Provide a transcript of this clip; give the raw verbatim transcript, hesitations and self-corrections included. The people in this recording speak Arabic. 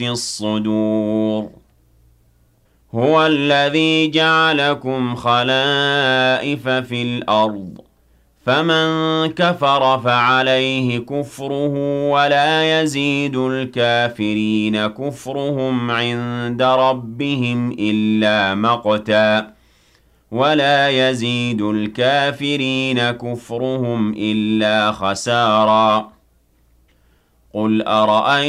في الصدور هو الذي جعلكم خلائف في الأرض فمن كفر فعليه كفره ولا يزيد الكافرين كفرهم عند ربهم إلا مقتا ولا يزيد الكافرين كفرهم إلا خسارا قل أرأيتم